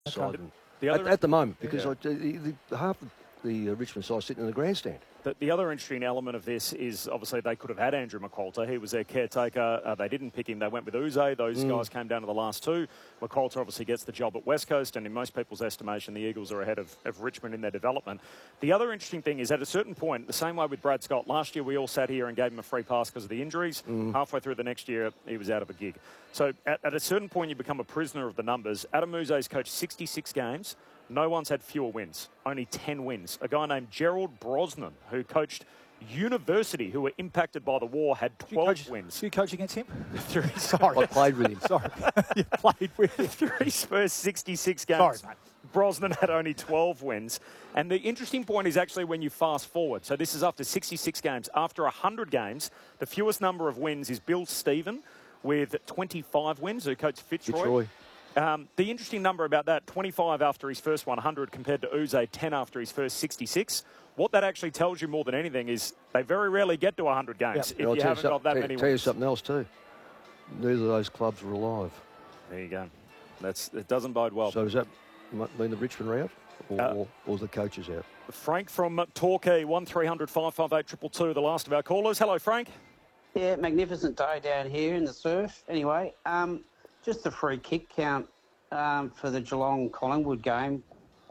side Okay. at the moment, because half the Richmond side sitting in the grandstand. The other interesting element of this is obviously they could have had Andrew McQualter. He was their caretaker. They didn't pick him. They went with Uze. Those guys came down to the last two. McQualter obviously gets the job at West Coast, and in most people's estimation, the Eagles are ahead of Richmond in their development. The other interesting thing is at a certain point, the same way with Brad Scott, last year we all sat here and gave him a free pass because of the injuries. Halfway through the next year, he was out of a gig. So at a certain point, you become a prisoner of the numbers. Adam Uze's coached 66 games. No one's had fewer wins, only 10 wins. A guy named Gerald Brosnan, who coached University, who were impacted by the war, had 12 wins. Did you coach against him? Sorry. I played with him. Sorry. You played with him. Through his first 66 games. Sorry, mate. Brosnan had only 12 wins. And the interesting point is actually when you fast forward. So this is after 66 games. After 100 games, the fewest number of wins is Bill Stephen with 25 wins, who coached Fitzroy. The interesting number about that, 25 after his first 100 compared to Uze, 10 after his first 66. What that actually tells you more than anything is they very rarely get to 100 games if you haven't got that many wins. I'll tell you something else too. Neither of those clubs were alive. There you go. It doesn't bode well. So does that mean the Richmond are out or the coaches out? Frank from Torquay, 1300 558 222, the last of our callers. Hello, Frank. Yeah, magnificent day down here in the surf. Anyway, just the free kick count for the Geelong-Collingwood game.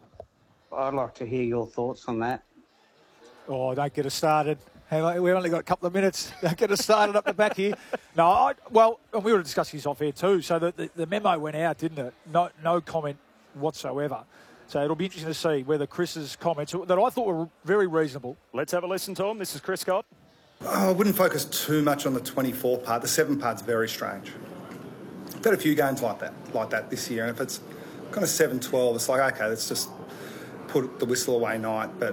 I'd like to hear your thoughts on that. Oh, don't get us started. Hang on, we've only got a couple of minutes. Don't get us started up the back here. No, we were discussing this off air too. So the memo went out, didn't it? No comment whatsoever. So it'll be interesting to see whether Chris's comments, that I thought were very reasonable. Let's have a listen to him. This is Chris Scott. I wouldn't focus too much on the 24 part. The 7 part's very strange. I've had a few games like that this year, and if it's kind of 7-12, it's like, okay, let's just put the whistle away night. But,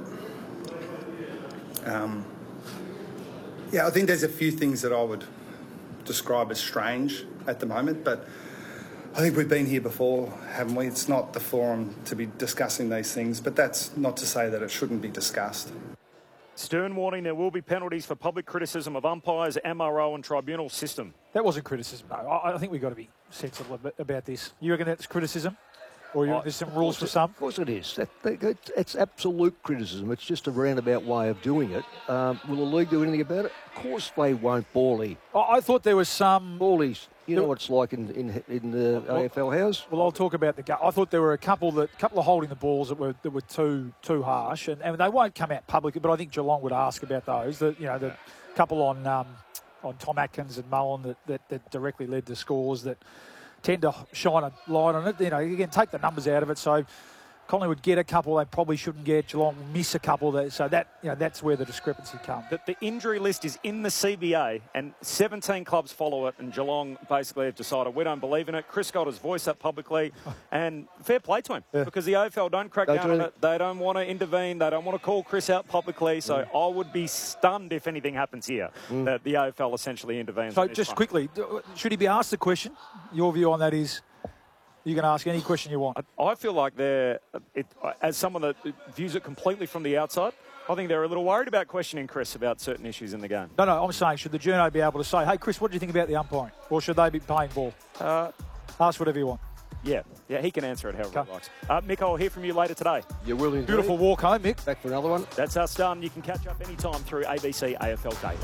I think there's a few things that I would describe as strange at the moment, but I think we've been here before, haven't we? It's not the forum to be discussing these things, but that's not to say that it shouldn't be discussed. Stern warning there will be penalties for public criticism of umpires, MRO and tribunal system. That wasn't criticism, no. I think we've got to be sensible about this. You reckon that's criticism? Or there's some rules for some? Of course it is. It's absolute criticism. It's just a roundabout way of doing it. Will the league do anything about it? Of course they won't, Bawley. I thought there was some... Bawley's. You know what it's like in the AFL house? Well, I'll talk about the game. I thought there were a couple of holding the balls that were too harsh, and they won't come out publicly. But I think Geelong would ask about those. The couple on Tom Atkins and Mullen that directly led to scores that tend to shine a light on it. Again, take the numbers out of it. So Collingwood get a couple they probably shouldn't get. Geelong miss a couple. That's where the discrepancy comes. The injury list is in the CBA, and 17 clubs follow it, and Geelong basically have decided we don't believe in it. Chris Scott has voiced that publicly, and fair play to him, because the AFL don't crack down on it. They don't want to intervene. They don't want to call Chris out publicly. So I would be stunned if anything happens here, that the AFL essentially intervenes. So just quickly, should he be asked the question? Your view on that is... You can ask any question you want. I feel like as someone that views it completely from the outside, I think they're a little worried about questioning Chris about certain issues in the game. No, I'm saying, should the journo be able to say, hey, Chris, what do you think about the umpiring? Or should they be playing ball? Ask whatever you want. Yeah, he can answer it however he likes. Mick, I'll hear from you later today. You will indeed. Beautiful walk home, Mick. Back for another one. That's us done. You can catch up anytime through ABC AFL Daily.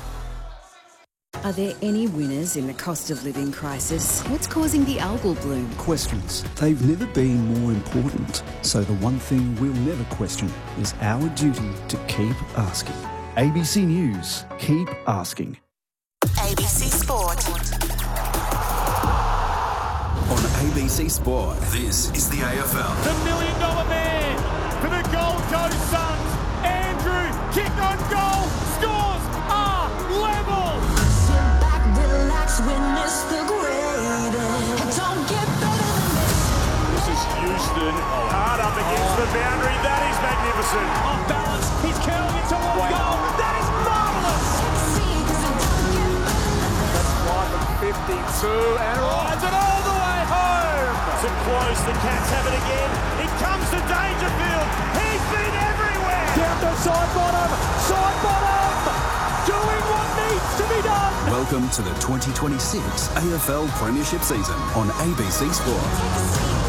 Are there any winners in the cost of living crisis? What's causing the algal bloom? Questions. They've never been more important. So the one thing we'll never question is our duty to keep asking. ABC News. Keep asking. ABC Sport. On ABC Sport, this is the AFL. The $1 million man for the Gold Coast Suns. Andrew, kick on goal, scores are level. Witness the greatest. Don't get better than this. This is Houston. Hard up against the boundary. That is magnificent. Off balance. He's curling it towards goal. That is marvellous. That's fly from 52 and rides it all the way home. Too close. The Cats have it again. It comes to Dangerfield. He's been everywhere. Down to side bottom. Side bottom. Doing what needs to be done. Welcome to the 2026 AFL Premiership season on ABC Sport.